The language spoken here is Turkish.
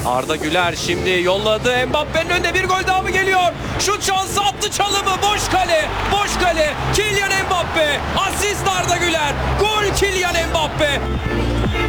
Arda Güler şimdi yolladı. Mbappe'nin önünde bir gol daha mı geliyor? Şut şansı, attı çalımı. Boş kale. Boş kale. Kylian Mbappe. Asist Arda Güler. Gol Kylian Mbappe.